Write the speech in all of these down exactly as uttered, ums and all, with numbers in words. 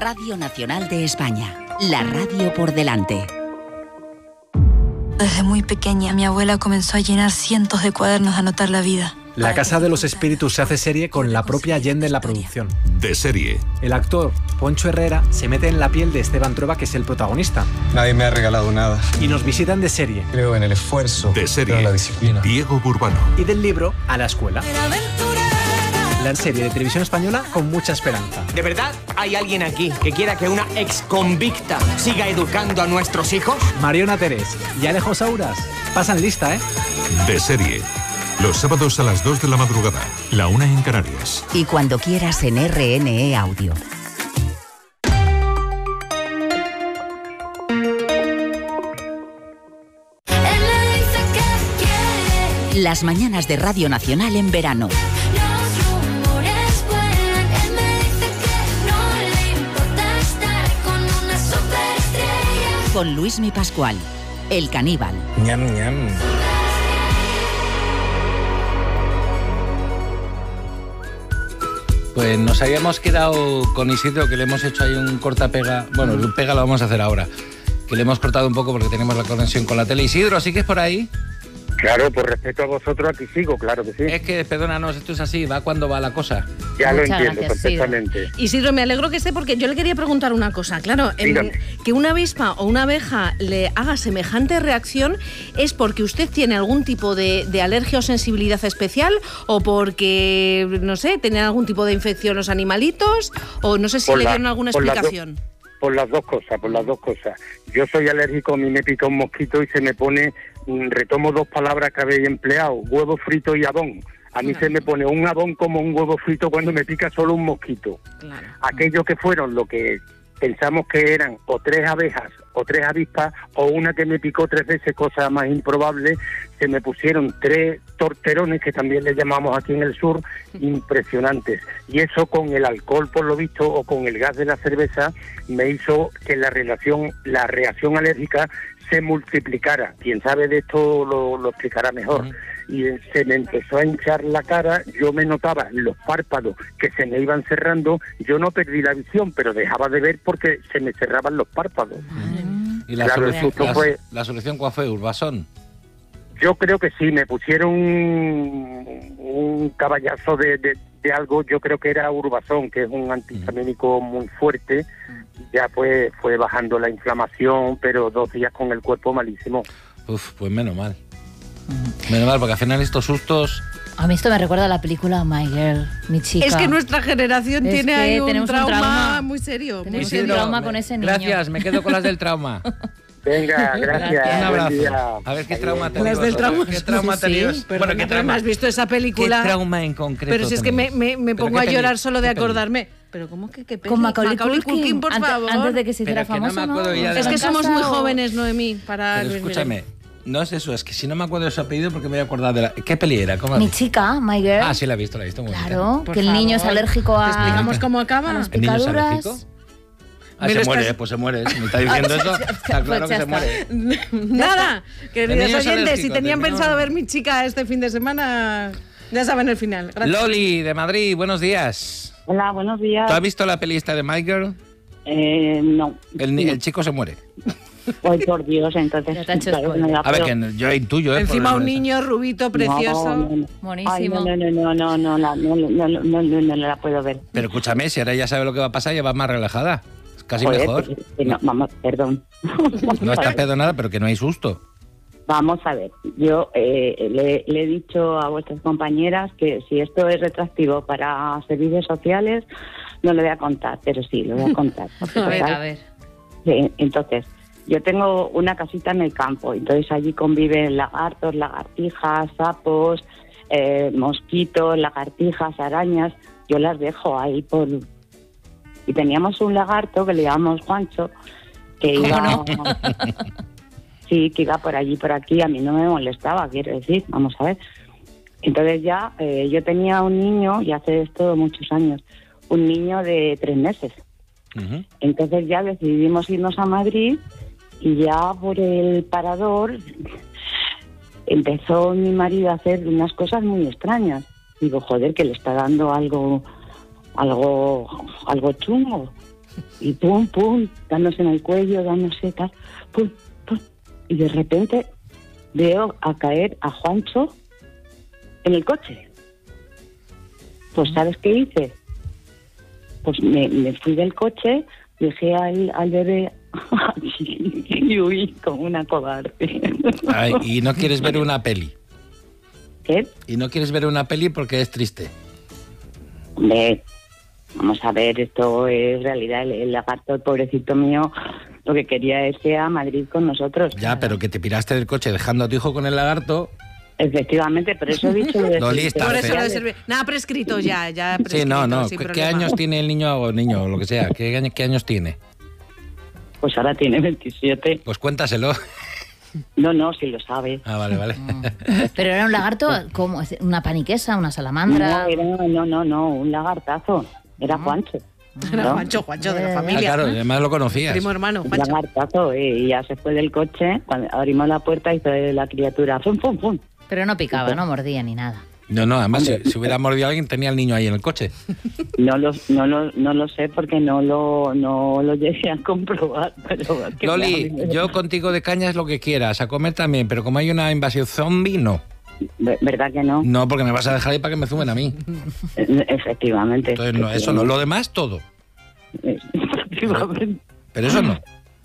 Radio Nacional de España, la radio por delante. Desde muy pequeña, mi abuela comenzó a llenar cientos de cuadernos a anotar la vida. La Casa de los Espíritus se hace serie con la propia Allende en la producción. De serie. El actor Poncho Herrera se mete en la piel de Esteban Trueba, que es el protagonista. Nadie me ha regalado nada. Y nos visitan de serie. Creo en el esfuerzo. De serie. En la disciplina. Diego Burbano. Y del libro a la escuela. La serie de televisión española con mucha esperanza. ¿De verdad hay alguien aquí que quiera que una exconvicta siga educando a nuestros hijos? Mariona Terés y Alejo Sauras pasan lista, ¿eh? De serie. Los sábados a las dos de la madrugada, la una en Canarias. Y cuando quieras en R N E Audio. Las mañanas de Radio Nacional en verano. Con Luismi Pascual, el caníbal. Ñam, ñam. Pues nos habíamos quedado con Isidro, que le hemos hecho ahí un corta-pega. Bueno, el pega lo vamos a hacer ahora. Que le hemos cortado un poco porque tenemos la conexión con la tele. Isidro, ¿sigues por ahí? Claro, por respeto a vosotros aquí sigo, claro que sí. Es que, perdónanos, esto es así, va cuando va la cosa. Ya Muchas lo entiendo gracias, perfectamente. Isidro. Isidro, me alegro que esté porque yo le quería preguntar una cosa. Claro, en, que una avispa o una abeja le haga semejante reacción, ¿es porque usted tiene algún tipo de, de alergia o sensibilidad especial? ¿O porque, no sé, tenía algún tipo de infección los animalitos? ¿O no sé si Por le la- dieron alguna por las explicación? Por las dos cosas, por las dos cosas. Yo soy alérgico, a mí me pica un mosquito y se me pone, mm, retomo dos palabras que habéis empleado, huevo frito y abón. A mí Claro. se me pone un abón como un huevo frito cuando me pica solo un mosquito. Claro. Aquellos que fueron lo que pensamos que eran o tres abejas o tres avispas o una que me picó tres veces, cosa más improbable, se me pusieron tres torterones, que también le llamamos aquí en el sur, impresionantes. Y eso con el alcohol, por lo visto, o con el gas de la cerveza, me hizo que la relación, la reacción alérgica se multiplicara. Quien sabe de esto lo, lo explicará mejor. Uh-huh. Y se me empezó a hinchar la cara, yo me notaba los párpados que se me iban cerrando, yo no perdí la visión, pero dejaba de ver porque se me cerraban los párpados. Uh-huh. ¿Y la, claro, solución, el susto la, fue... la solución cuál fue? ¿Urbasón? Yo creo que sí, me pusieron un, un caballazo de, de, de algo, yo creo que era Urbasón, que es un antihistamínico muy fuerte, ya pues fue bajando la inflamación, pero dos días con el cuerpo malísimo. Uf, pues menos mal. Menos mal, porque al final estos sustos... A mí esto me recuerda a la película My Girl, mi chica. Es que nuestra generación Es tiene que ahí un tenemos un trauma, trauma. muy serio. Tenemos muy serio. un trauma con ese niño. Gracias, me quedo con las del trauma. Venga, gracias. Un abrazo. Buen día. A ver qué trauma Adiós. tenéis. Las del trauma. ¿Qué trauma Sí, tenéis? perdona, Bueno, ¿qué pero trauma? ¿has visto esa película? ¿Qué trauma en concreto Pero si es que me, me, me ¿Pero pongo qué a llorar peli? solo de ¿Qué peli? acordarme. Pero ¿cómo que qué peli? Con Macaulay, Macaulay Culkin, Culkin, por antes, favor. antes de que se hiciera Pero que no me famoso, acuerdo ya de Es la que somos muy casa o- jóvenes, Noemí, para Pero Luis escúchame, Miguel. no es eso, es que si no me acuerdo de su apellido, porque me voy a acordar de la... ¿Qué peli era? ¿Cómo Mi chica, My Girl. Ah, sí, la he visto, la he visto. Muy Claro, Por que el niño es favor. alérgico ¿Te a... explicamos cómo a acaba? las ¿El niño es picaduras. alérgico? Ah, Me se lo muere, estás- pues se muere. Si me está diciendo eso, está claro Pues que ya se está. muere. Nada, El queridos niño es oyentes, si alérgico, tenían terminó- pensado ver Mi chica este fin de semana, ya saben el final. Gracias. Loli, de Madrid, buenos días. Hola, buenos días. ¿Tú has visto la peli esta de My Girl? Eh, no. El, ni- el chico se muere. Ay, por Dios, entonces. Ya te ha hecho claro, spoiler. no la A ver, puedo- que yo intuyo, ¿eh? Encima por- un niño rubito, precioso. No, no, no. Buenísimo. Ay, no, no, no, no, no, la- no, no, no, no, no, no, no la puedo ver. Pero escúchame, si ahora ya sabe lo que va a pasar, ya va más relajada. Es casi Joder, mejor. que- que no, vamos, perdón. No está perdonada, pero que no hay susto. Vamos a ver, yo eh, le, le he dicho a vuestras compañeras que si esto es retroactivo para servicios sociales, no lo voy a contar, pero sí, lo voy a contar. Porque, A ver, total, a ver. sí, entonces, yo tengo una casita en el campo, entonces allí conviven lagartos, lagartijas, sapos, eh, mosquitos, lagartijas, arañas, yo las dejo ahí por... Y teníamos un lagarto que le llamamos Juancho, que ¿Cómo iba... no? Sí, que iba por allí, por aquí, a mí no me molestaba, quiero decir, vamos a ver. Entonces ya, eh, yo tenía un niño, y hace esto muchos años, un niño de tres meses. Ujú. Entonces ya decidimos irnos a Madrid y ya por el parador empezó mi marido a hacer unas cosas muy extrañas. Digo, joder, que le está dando algo, algo, algo chungo. y pum, pum, dándose en el cuello, dándose tal, pum, pum. Y de repente veo a caer a Juancho en el coche. Pues ¿sabes qué hice? Pues me, me fui del coche, dejé al, al bebé y huí como una cobarde. Ay, ¿y no quieres ver una peli? ¿Qué? ¿Y no quieres ver una peli porque es triste? Hombre, vamos a ver, esto es realidad. El, el lagarto, el pobrecito mío, lo que quería es que a Madrid con nosotros. Ya, pero que te piraste del coche dejando a tu hijo con el lagarto. Efectivamente, pero eso he dicho... Loli, está Por eso feo. lo de servir. Nada, prescrito ya, ya Sí, prescrito, no, no. sin ¿Qué problema. años tiene el niño o niño o lo que sea? ¿Qué, años- ¿Qué años tiene? Pues ahora tiene veintisiete. Pues cuéntaselo. No, no, si lo sabe. Ah, vale, vale. Pero era un lagarto, como una paniquesa, una salamandra. No, era, no, no, no, un lagartazo. Era Juancho. Era ¿no? Juancho, Juancho, de la Eh, Ah, familia. claro, además lo conocías. Primo hermano, Un Juancho. lagartazo, eh, y ya se fue del coche. Cuando abrimos la puerta, hizo la criatura. ¡Fum, fum, fum! Pero no picaba, no mordía ni nada. No, no, además si, si hubiera mordido a alguien tenía el niño ahí en el coche. No lo, no lo, no lo sé porque no lo, no lo llegué a comprobar. Pero que Loli, claro, yo contigo de cañas lo que quieras, a comer también, pero como hay una invasión zombie, no. Ve- ¿Verdad que no? No, porque me vas a dejar ahí para que me sumen a mí. E- Efectivamente. Entonces, no, eso no. Lo demás, todo. Efectivamente. Pero eso no.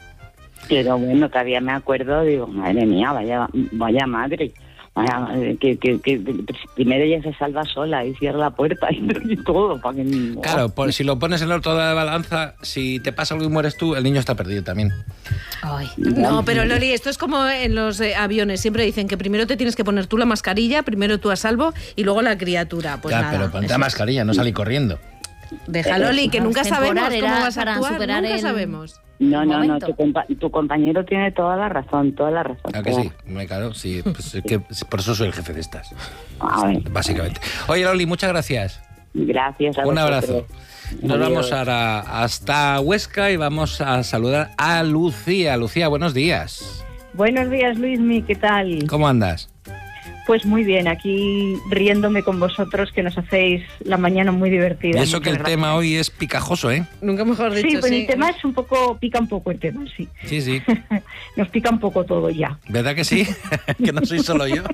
Pero bueno, todavía me acuerdo, digo, madre mía, vaya, vaya madre. Vaya, que, que, que primero ella se salva sola y cierra la puerta y, y todo. Para que, Claro, por- si lo pones en el otro lado de la balanza, si te pasa algo y mueres tú, el niño está perdido también. Ay. No, pero Loli, esto es como en los eh, aviones. Siempre dicen que primero te tienes que poner tú la mascarilla, primero tú a salvo y luego la criatura. Pues ya, nada. pero ponte la mascarilla, no salí corriendo. Deja, Loli, que nunca sabemos Temporal cómo era vas a para actuar. superar Nunca el- sabemos. No, no, no, momento. tu, compa- tu compañero tiene toda la razón, toda la razón. Claro que sí, me claro, sí, pues es que por eso soy el jefe de estas, A ver, básicamente. Oye, Loli, muchas gracias. gracias a Un vosotros. abrazo. Nos Adiós. vamos ahora hasta Huesca y vamos a saludar a Lucía. Lucía, buenos días. Buenos días, Luismi, ¿qué tal? ¿Cómo andas? Pues muy bien, aquí riéndome con vosotros, que nos hacéis la mañana muy divertida. Y eso que el Muchas tema gracias. hoy es picajoso, ¿eh? Nunca mejor dicho. Sí, pues sí. el tema es un poco, pica un poco el tema, sí. Sí, sí. Nos pica un poco todo ya. ¿Verdad que sí? Que no soy solo yo.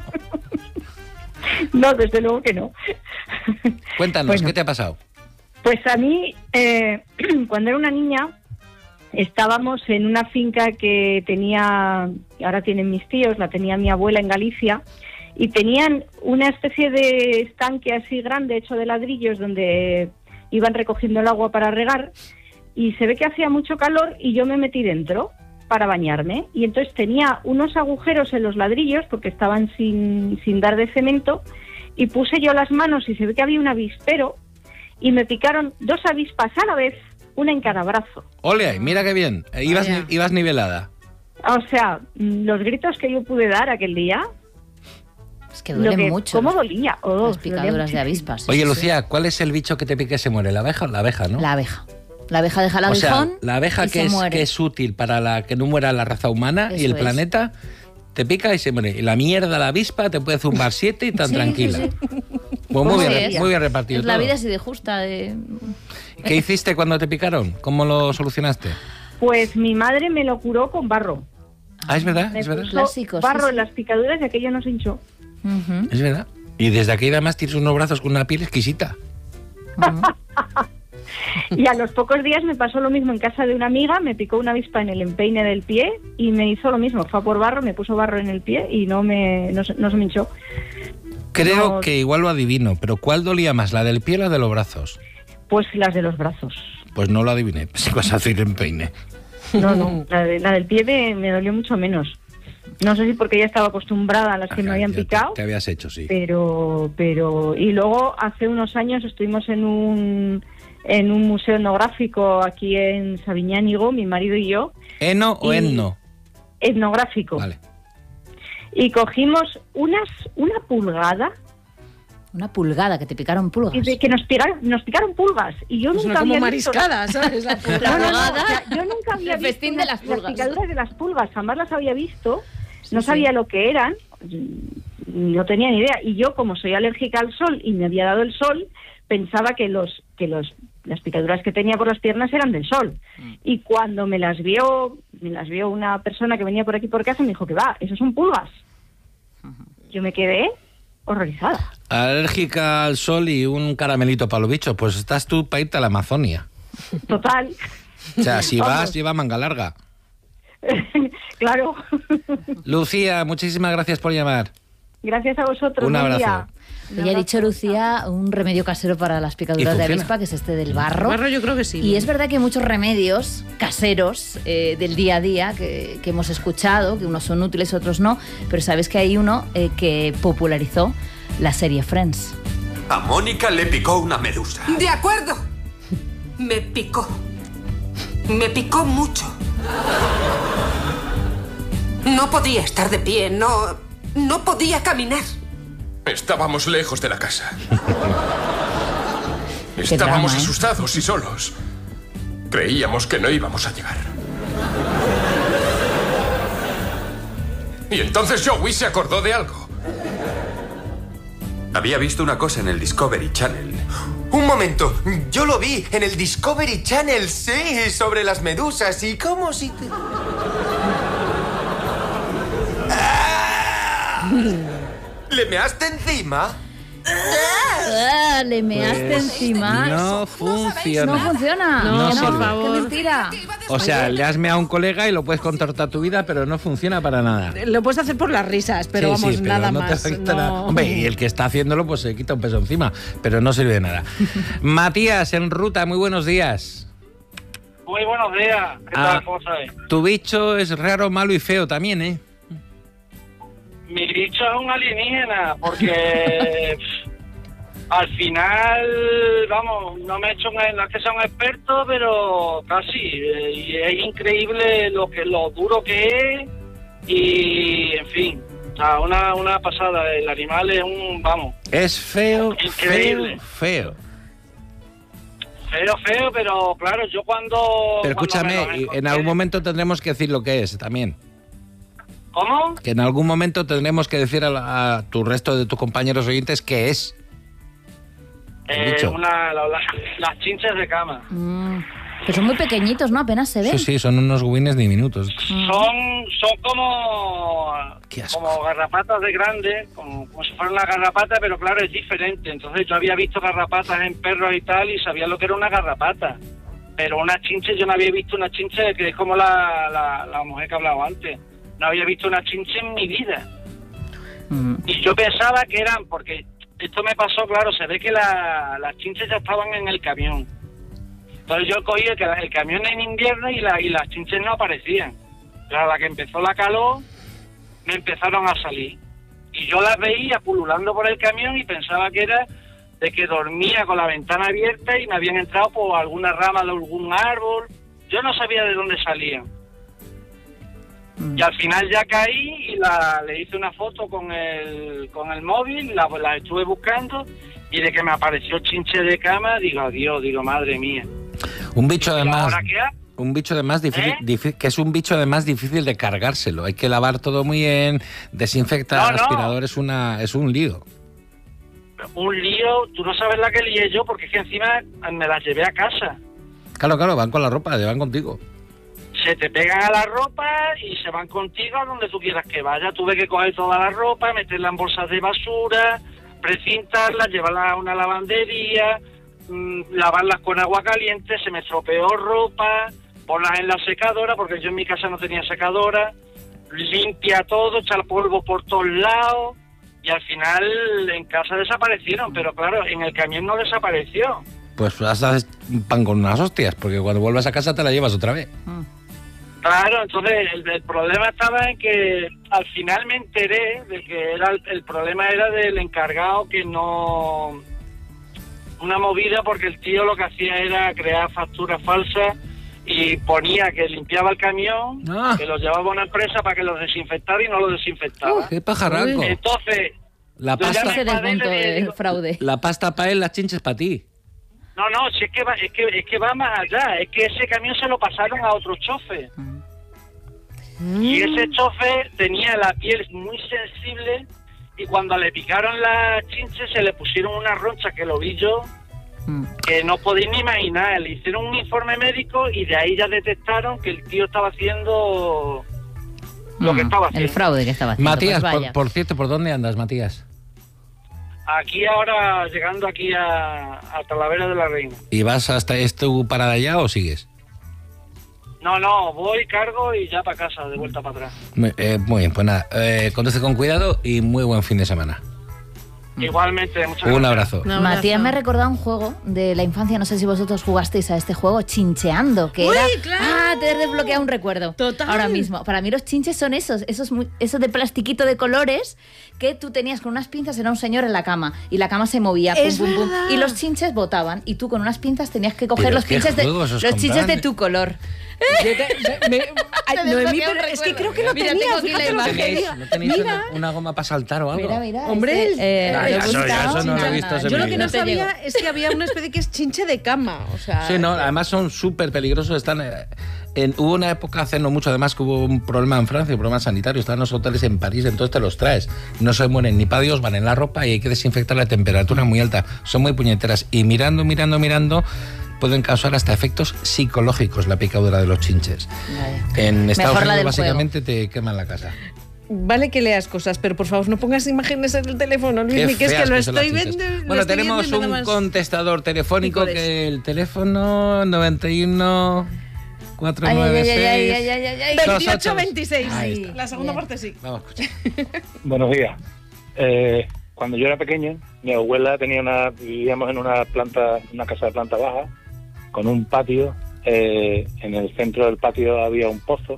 No, desde luego que no. Cuéntanos, Bueno. ¿qué te ha pasado? Pues a mí, eh, cuando era una niña, estábamos en una finca que tenía, ahora tienen mis tíos, la tenía mi abuela en Galicia, y tenían una especie de estanque así grande hecho de ladrillos donde iban recogiendo el agua para regar, y se ve que hacía mucho calor y yo me metí dentro para bañarme, y entonces tenía unos agujeros en los ladrillos porque estaban sin, sin dar de cemento, y puse yo las manos y se ve que había un avispero y me picaron dos avispas a la vez, una en cada brazo. Ole, ahí, mira qué bien. Eh, Ibas, Vaya. ibas nivelada. O sea, mm, los gritos que yo pude dar aquel día, Es que lo duelen que, mucho. ¿cómo dolía? Oh, Las picaduras dolía de avispas. Oye, Sí, Lucía, ¿cuál es el bicho que te pica y se muere? ¿La abeja? La abeja, ¿no? La abeja. La abeja deja el O sea, aguijón la abeja y que se es, muere. que es útil para la que no muera la raza humana y Eso el es. planeta, te pica y se muere. Y la mierda, la avispa, te puede zumbar siete y tan Sí, tranquila. sí, Pues muy ¿Cómo bien, es? muy bien repartido Es la todo. vida así de justa. De... ¿Qué hiciste cuando te picaron? ¿Cómo lo solucionaste? Pues mi madre me lo curó con barro. Ah, es verdad, Me es verdad. puso Clásicos, sí, barro sí. en las picaduras y aquello no se hinchó. Ujú. Es verdad. Y desde aquí además tienes unos brazos con una piel exquisita. Y a los pocos días me pasó lo mismo en casa de una amiga, me picó una avispa en el empeine del pie y me hizo lo mismo. Fue a por barro, me puso barro en el pie y no, me, no, se- no se me hinchó. Creo No. que igual lo adivino, pero ¿cuál dolía más, la del pie o la de los brazos? Pues las de los brazos. Pues no lo adiviné, si vas a decir empeine. No, no, la, de- la del pie me, me dolió mucho menos. No sé si porque ya estaba acostumbrada a las que me Ajá, habían ya te- picado, Te, habías hecho, sí. pero, pero... Y luego hace unos años estuvimos en un, en un museo etnográfico aquí en Sabiñánigo, mi marido y yo, ¿Eno o y- enno? etnográfico. Vale. Y cogimos unas una pulgada Una pulgada, que te picaron pulgas. y de que nos picaron, nos picaron pulgas. Y yo Es una nunca como había visto- mariscada, ¿sabes? La No, pulga. no, no, pulgada. o sea, yo nunca había El visto festín de unas- las pulgas. picaduras de las pulgas, jamás las había visto, Sí, no sí. sabía lo que eran, no tenía ni idea. Y yo, como soy alérgica al sol y me había dado el sol, pensaba que los que los las picaduras que tenía por las piernas eran del sol. Y cuando me las vio, me las vio una persona que venía por aquí por casa, me dijo que va, esos son pulgas. Yo me quedé horrorizada. Alérgica al sol y un caramelito para los bichos, pues estás tú para irte a la Amazonia. Total. O sea, si Vamos. vas, lleva manga larga. Claro. Lucía, muchísimas gracias por llamar. Gracias a vosotros. Un buen abrazo. día. Ya ha dicho Lucía un remedio casero para las picaduras ¿Y de funciona? avispa, que es este del barro. Barro yo creo que sí. Y es verdad que hay muchos remedios caseros eh, del día a día que, que hemos escuchado, que unos son útiles, otros no, pero sabes que hay uno eh, que popularizó la serie Friends. A Mónica le picó una medusa. De acuerdo. Me picó. Me picó mucho. No podía estar de pie, no... no podía caminar. Estábamos lejos de la casa. Qué Estábamos drama, ¿eh? asustados y solos. Creíamos que no íbamos a llegar. Y entonces Joey se acordó de algo. Había visto una cosa en el Discovery Channel. Un momento, yo lo vi en el Discovery Channel, sí, sobre las medusas y cómo si te... ¡Ah! ¿Le measte encima? Ah, le measte Pues encima. no funciona. No funciona. No Que sirve. por favor. Qué mentira. O sea, le has meado a un colega y lo puedes contortar tu vida, pero no funciona para nada. Lo puedes hacer por las risas, pero Sí, vamos, sí, pero nada no te más. afecta no. nada. Hombre, y el que está haciéndolo, pues se quita un peso encima, pero no sirve de nada. Matías, en ruta, muy buenos días. Muy buenos días. ¿Qué Ah. tal? ¿Cómo estáis? Tu bicho es raro, malo y feo también, ¿eh? Mi bicho es un alienígena, porque al final, vamos, no me he hecho, un- no es que sea un experto, pero casi. eh, Y es increíble lo que lo duro que es y, en fin, o sea, una, una pasada. El animal es un, vamos, Es feo, Increíble. feo, feo. feo, feo, pero claro, yo cuando... Pero cuando me escúchame, lo y en encontré- algún momento tendremos que decir lo que es también. ¿Cómo? Que en algún momento tendremos que decir a, la- a tu resto de tus compañeros oyentes qué es. Eh, bicho. una, la- la- las chinches de cama. Mm. Que son muy pequeñitos, ¿no? Apenas se ven. Sí, sí, son unos guines diminutos. Son, son como, como garrapatas de grande, como, como si fuera una garrapata, pero claro, es diferente. Entonces yo había visto garrapatas en perros y tal y sabía lo que era una garrapata. Pero una chinche, yo no había visto una chinche que es como la, la, la mujer que hablaba antes. No había visto una chinche en mi vida. Y yo pensaba que eran, porque esto me pasó, claro, se ve que la, las chinches ya estaban en el camión. Entonces yo cogí el, el camión en invierno y, la, y las chinches no aparecían. Pero a la que empezó la calor, me empezaron a salir. Y yo las veía pululando por el camión y pensaba que era de que dormía con la ventana abierta y me habían entrado por alguna rama de algún árbol. Yo no sabía de dónde salían. Y al final ya caí y la, le hice una foto con el, con el móvil, la, la estuve buscando y de que me apareció chinche de cama, digo, adiós, digo, madre mía. Un bicho además, ¿Ahora qué ha- un bicho además difícil, ¿Eh? difí- que es un bicho además difícil de cargárselo. Hay que lavar todo muy bien, desinfectar, No, no. aspirador es una, es un lío. Un lío, tú no sabes la que lié yo porque es que encima me las llevé a casa. Claro, claro, van con la ropa, van contigo. Se te pegan a la ropa y se van contigo a donde tú quieras que vaya. Tuve que coger toda la ropa, meterla en bolsas de basura, precintarla, llevarla a una lavandería, mmm, lavarlas con agua caliente, se me estropeó ropa, ponlas en la secadora, porque yo en mi casa no tenía secadora, limpia todo, echar polvo por todos lados, y al final en casa desaparecieron, pero claro, en el camión no desapareció. Pues haz un pan con unas hostias, porque cuando vuelvas a casa te la llevas otra vez. Claro, entonces el, el problema estaba en que al final me enteré de que era el, el problema era del encargado que no... Una movida porque el tío lo que hacía era crear facturas falsas y ponía que limpiaba el camión, Ah. que lo llevaba a una empresa para que lo desinfectara y no lo desinfectaba. Uh, qué pajarraco. Entonces, La yo ya pasta, me Ese enfadé y desmonto le dije, del fraude. la pasta para él, las chinches para ti. no, no, si es que, va, es, que, es que va más allá, es que ese camión se lo pasaron a otro chofer. Y ese chofer tenía la piel muy sensible y cuando le picaron las chinches se le pusieron unas ronchas que lo vi yo Mm. Que no podéis ni imaginar. Le hicieron un informe médico y de ahí ya detectaron que el tío estaba haciendo lo Mm, que estaba haciendo. El fraude que estaba haciendo. Matías, pues por, vaya. por cierto, ¿por dónde andas, Matías? Aquí ahora, llegando aquí a, a Talavera de la Reina. ¿Y vas hasta esto parada ya o sigues? No, no, voy, cargo y ya para casa, de vuelta para atrás. Muy, eh, muy bien, pues nada, eh, conduce con cuidado y muy buen fin de semana. Igualmente, muchas Un gracias. abrazo. Matías me ha recordado un juego de la infancia, no sé si vosotros jugasteis a este juego, Chincheando, que Uy, era... claro. Ah, te he desbloqueado un recuerdo. Total. Ahora mismo. Para mí los chinches son esos, esos, muy- esos de plastiquito de colores que tú tenías con unas pinzas, era un señor en la cama y la cama se movía, pum, Es pum, pum, verdad. y los chinches botaban y tú con unas pinzas tenías que coger ¿Pero los qué pinches de juegos os los chinches contaban? de tu color. Yo te- me- ay, Te Noemí, desbloquea un pero es que recuerdo. creo que lo Mira, tenía, tengo aquí la fíjate lo imagen. que ¿Tenéis, tenía. ¿No tenéis Mira. una, una goma para saltar o algo? Mira, mira. Hombre, este, eh, Ah, lo he eso ya, buscado. eso no lo he visto en Yo mi lo que vida. no sabía es que había una especie que es chinche de cama. O sea, Sí, no, además son súper peligrosos. Están eh, en, hubo una época hace no mucho, además, que hubo un problema en Francia, un problema sanitario. Estaban los hoteles en París, entonces te los traes. No se mueren ni para Dios, van en la ropa y hay que desinfectar la temperatura muy alta. Son muy puñeteras. Y mirando, mirando, mirando, pueden causar hasta efectos psicológicos la picadura de los chinches. Vaya. En Estados Mejor la Unidos, del básicamente, te queman la casa. Vale que leas cosas, pero por favor no pongas imágenes en el teléfono, Luis, Qué que es que feas lo que son las estoy chinches. viendo. lo Bueno, estoy tenemos viendo y nada un más. contestador telefónico Picores. que el teléfono noventa y uno cuatro Ay, ay, nueve ay, seis ay, ay, ay, ay, ay. veintiocho veintiséis. Ahí está. La segunda Bien. parte sí. Vamos a escuchar. Buenos días. Eh, cuando yo era pequeño, mi abuela tenía una, vivíamos en una planta, una casa de planta baja, con un patio. Eh, en el centro del patio había un pozo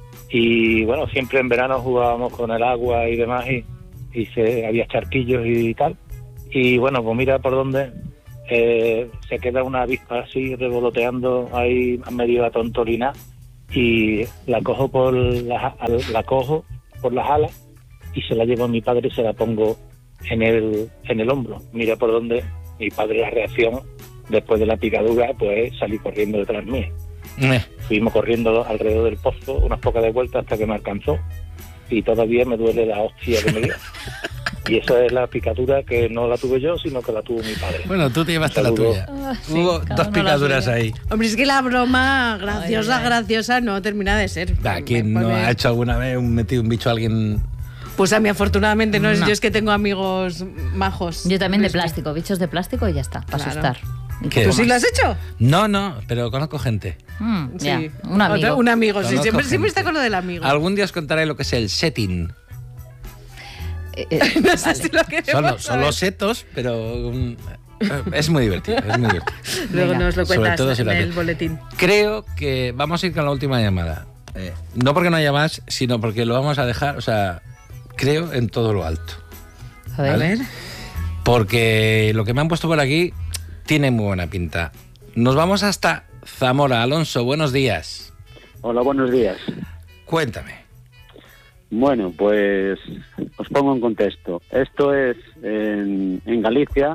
y bueno, siempre en verano jugábamos con el agua y demás y, y se, había charquillos y tal. Y bueno, pues mira por dónde eh, se queda una avispa así revoloteando ahí a medio atontolina y la cojo por la, la cojo por las alas y se la llevo a mi padre y se la pongo en el en el hombro. Mira por dónde mi padre, la reacción después de la picadura, pues salí corriendo detrás mío. Eh, Fuimos corriendo alrededor del pozo unas pocas de vueltas hasta que me alcanzó y todavía me duele la hostia que me dio. Y esa es la picadura que no la tuve yo, sino que la tuvo mi padre. Bueno, tú te llevaste la Saludo. tuya. Ah, sí, Hubo cada dos uno la picaduras suya. ahí. Hombre, es que la broma graciosa, Ay, ay. graciosa no termina de ser. ¿A quién Me no pone- ha hecho alguna vez un metido un bicho a alguien? Pues a mí afortunadamente no, es No. yo es que tengo amigos majos. Yo también de Es que- plástico, bichos de plástico y ya está, para Claro. asustar. ¿Y ¿Qué? ¿Tú poco sí lo más? has hecho? No, no, pero conozco gente. Mm, Sí. ya, un amigo. Otro- un amigo, sí. Conozco Siempre, siempre gente. está con lo del amigo. Algún día os contaré lo que es el setting. Eh, eh, No sé vale. si lo queremos Son, los- son saber. los setos, pero um, es muy divertido, es muy divertido. Luego Venga. nos lo Sobre cuentas todo si en lo el haces. boletín. Creo que vamos a ir con la última llamada. Eh, no porque no haya más, sino porque lo vamos a dejar, o sea, creo en todo lo alto. A ver. A ver. Porque lo que me han puesto por aquí tiene muy buena pinta. Nos vamos hasta Zamora. Alonso, buenos días. Hola, buenos días. Cuéntame. Bueno, pues os pongo en contexto. Esto es en, en Galicia.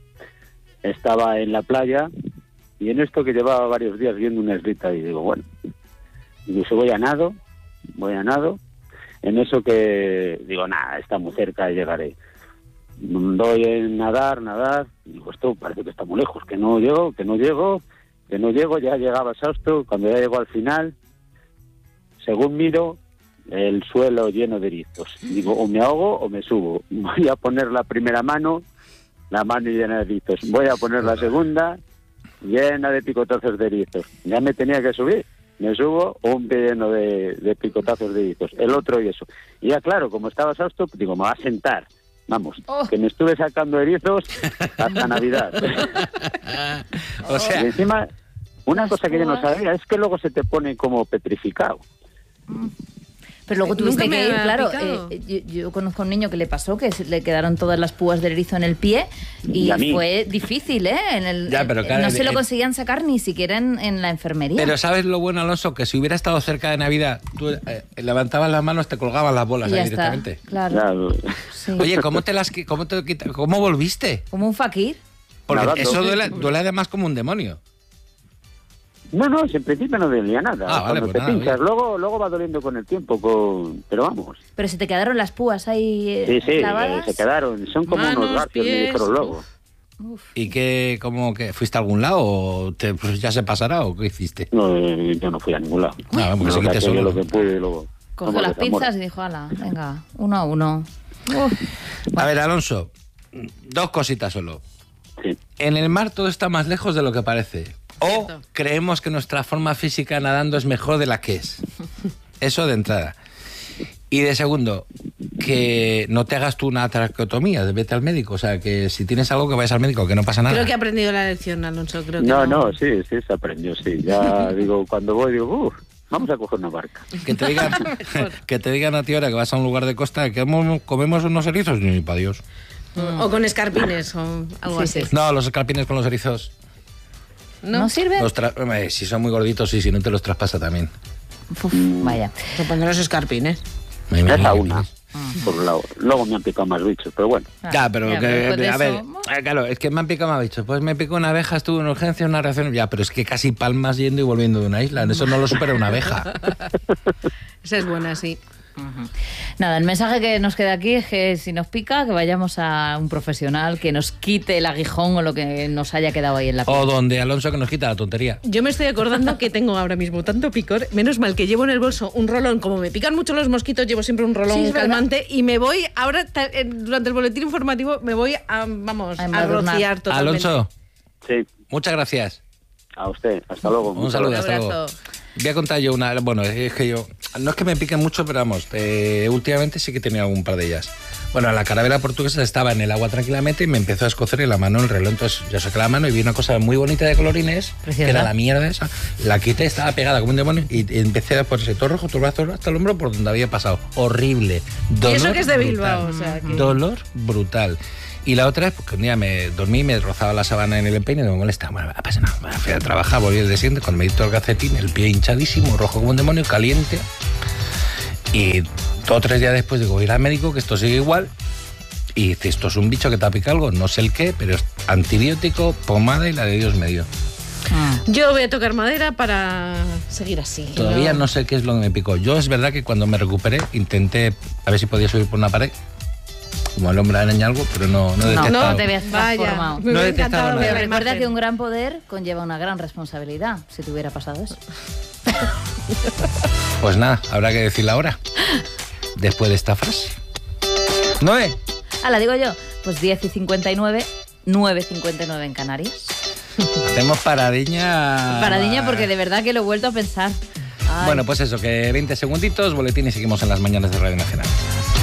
Estaba en la playa y en esto que llevaba varios días viendo una islita y digo, bueno, incluso voy a nado, voy a nado. En eso que digo, nada, está muy cerca y llegaré. Doy en nadar, nadar, y digo, esto parece que está muy lejos, que no llego, que no llego, que no llego, ya llegaba exhausto. Cuando ya llego al final, según miro, el suelo lleno de erizos. Digo, o me ahogo o me subo. Voy a poner la primera mano, la mano llena de erizos. Voy a poner la segunda, llena de picotazos de erizos. Ya me tenía que subir. Me subo, un pie lleno de, de picotazos de erizos. El otro y eso. Y ya claro, como estaba exhausto, pues digo, me va a sentar. Vamos, Oh. que me estuve sacando erizos hasta Navidad. O sea, Y encima, una cosa que yo no sabía es que luego se te pone como petrificado. Pero luego tuviste Nunca me que ir, ha claro. picado. eh, yo, yo conozco a un niño que le pasó, que se le quedaron todas las púas del erizo en el pie y Y a mí. fue difícil, ¿eh? En el, Ya, pero eh, claro, no se lo eh, conseguían sacar ni siquiera en, en la enfermería. pero ¿sabes lo bueno, Alonso? Que si hubiera estado cerca de Navidad, tú eh, levantabas las manos, te colgaban las bolas Y ya ahí está, directamente. claro. Claro. Sí. Oye, ¿cómo te las qui- cómo te quita- cómo volviste? Como un fakir. Porque Nadando. eso duele, duele además como un demonio. No, no, si en principio no dolía nada. Ah, vale, Cuando pues te nada, pinchas, bien. luego, luego va doliendo con el tiempo, con... pero vamos. Pero se te quedaron las púas ahí eh, Sí, sí, clavadas. eh, se quedaron. Son como Manos, unos garfios, me pies. dijeron luego. Uf. ¿Y qué, cómo, que fuiste a algún lado o te, pues ya se pasará o qué hiciste? No, yo no fui a ningún lado. Ah, porque no, seguiste solo. Lo que pude, luego, Cogió las pinzas y dijo, ala, venga, uno a uno. Uf. A ver, Alonso, dos cositas solo. Sí. En el mar todo está más lejos de lo que parece. O creemos que nuestra forma física nadando es mejor de la que es. Eso de entrada. Y de segundo, que no te hagas tú una traqueotomía, vete al médico. O sea, que si tienes algo que vayas al médico, que no pasa nada. Creo que ha aprendido la lección, Alonso. Creo que no, no, no, sí, sí, se aprendió, sí. Ya digo, cuando voy, digo, uff, vamos a coger una barca. Que te digan, que te digan a ti ahora que vas a un lugar de costa, que comemos unos erizos, ni para Dios. O con escarpines o algo Sí, así. sí. No, los escarpines con los erizos. ¿No, ¿No sirve? Los tra- eh, si son muy gorditos, sí, si no te los traspasa también. Uf, vaya. Se ponen los escarpines. Me imagino Esa que una, tienes. por un lado. Luego me han picado más bichos, pero bueno. Ya, pero, Ya, que, pero después de a ver, eso- eh, claro, es que me han picado más bichos. Pues me picó una abeja, estuve en urgencia, una reacción. Ya, pero es que casi palmas yendo y volviendo de una isla. Eso no lo supera una abeja. Esa es buena, sí. Ujú. Nada, el mensaje que nos queda aquí es que si nos pica, que vayamos a un profesional que nos quite el aguijón o lo que nos haya quedado ahí en la piel. O donde Alonso que nos quita la tontería. Yo me estoy acordando que tengo ahora mismo tanto picor, menos mal que llevo en el bolso un rolón, como me pican mucho los mosquitos, llevo siempre un rolón Sí, es verdad. calmante y me voy, ahora ta- eh, durante el boletín informativo, me voy a, vamos, A a, embadurnar. rociar totalmente. Alonso, Sí, muchas gracias. a usted. Hasta luego. Un Muchas saludo, gracias. hasta luego. abrazo. Voy a contar yo una. Bueno, es que yo. No es que me piquen mucho, pero vamos, eh, últimamente sí que he tenido algún par de ellas. Bueno, la carabela portuguesa estaba en el agua tranquilamente y me empezó a escocer en la mano el reloj. Entonces yo saqué la mano y vi una cosa muy bonita de colorines, Preciosa. que era la mierda esa. La quité, estaba pegada como un demonio y y empecé a ponerse todo rojo, todo el brazo hasta el hombro por donde había pasado. Horrible. Dolor Y eso que es de brutal. Bilbao, o sea que... Dolor brutal. Y la otra es porque un día me dormí, me rozaba la sábana en el empeine y no me molesta. Bueno, no pasa nada. Bueno, fui a trabajar, volví el día siguiente, cuando me di todo el calcetín, el pie hinchadísimo, rojo como un demonio, caliente. Y dos o tres días después digo, ir al médico, que esto sigue igual. Y dice, esto es un bicho que te ha picado algo, no sé el qué, pero es antibiótico, pomada y la de Dios me dio. Yo voy a tocar madera para seguir así. Todavía no sé qué es lo que me picó. Yo es verdad que cuando me recuperé intenté a ver si podía subir por una pared, como el hombre araña algo, pero no, no he No, detectado. no te habías Vaya, transformado. me No he hubiera detectado encantado nada. ver Pero la recuerda imagen. que un gran poder conlleva una gran responsabilidad, si te hubiera pasado eso. Pues nada, habrá que decirla ahora, después de esta frase. Noé. Ah, la digo yo. Pues diez y cincuenta y nueve, nueve y cincuenta y nueve en Canarias. Hacemos paradiña. Paradiña porque de verdad que lo he vuelto a pensar. Ay. Bueno, pues eso, que veinte segunditos, boletín y seguimos en las mañanas de Radio Nacional.